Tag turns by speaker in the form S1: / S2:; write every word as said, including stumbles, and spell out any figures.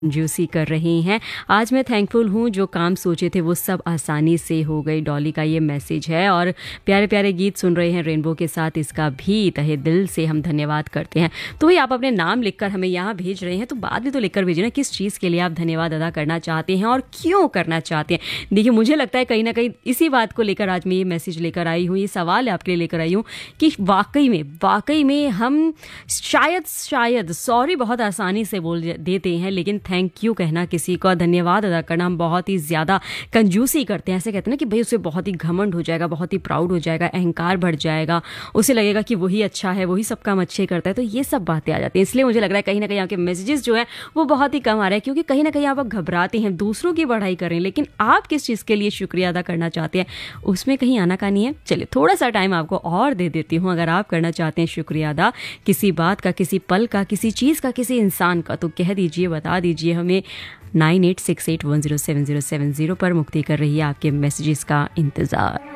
S1: कंजूसी कर रहे हैं। आज मैं थैंकफुल हूँ, जो काम सोचे थे वो सब आसानी से हो गई। डॉली का ये मैसेज है और प्यारे प्यारे गीत सुन रहे हैं रेनबो के साथ, इसका भी तहे दिल से हम धन्यवाद करते हैं। तो ही आप अपने नाम लिखकर हमें यहाँ भेज रहे हैं, तो बाद में तो लिखकर भेजिए ना किस चीज़ के लिए आप धन्यवाद अदा करना चाहते हैं और क्यों करना चाहते हैं। देखिए, मुझे लगता है कहीं ना कहीं इसी बात को लेकर आज मैं ये मैसेज लेकर आई हूँ, ये सवाल आपके लिए लेकर आई हूँ कि वाकई में वाकई में हम शायद शायद सॉरी बहुत आसानी से बोल देते हैं, लेकिन थैंक यू कहना, किसी का धन्यवाद अदा करना हम बहुत ही ज़्यादा कंजूसी करते हैं। ऐसे कहते हैं ना कि भाई उसे बहुत ही घमंड हो जाएगा, बहुत ही प्राउड हो जाएगा, अहंकार बढ़ जाएगा, उसे लगेगा कि वही अच्छा है, वही सब काम अच्छे करता है, तो ये सब बातें आ जाती हैं। इसलिए मुझे लग रहा है कहीं ना कहीं आपके मैसेजेस जो है वो बहुत ही कम आ रहे हैं, क्योंकि कहीं ना कहीं आप घबराते हैं, दूसरों की बढ़ाई करें, लेकिन आप किस चीज़ के लिए शुक्रिया अदा करना चाहते हैं उसमें कहीं आनाकानी है। चलिए थोड़ा सा टाइम आपको और दे देती हूँ। अगर आप करना चाहते हैं शुक्रिया अदा किसी बात का, किसी पल का, किसी चीज़ का, किसी इंसान का, तो कह दीजिए, बता दीजिए हमें। Nine eight six eight one zero seven zero seven zero पर मुक्ति कर रही है आपके मैसेजेस का इंतज़ार।